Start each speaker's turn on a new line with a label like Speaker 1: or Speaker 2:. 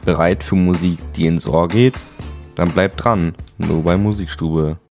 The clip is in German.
Speaker 1: Bereit für Musik, die ins Ohr geht? Dann bleibt dran, nur bei Musikstube.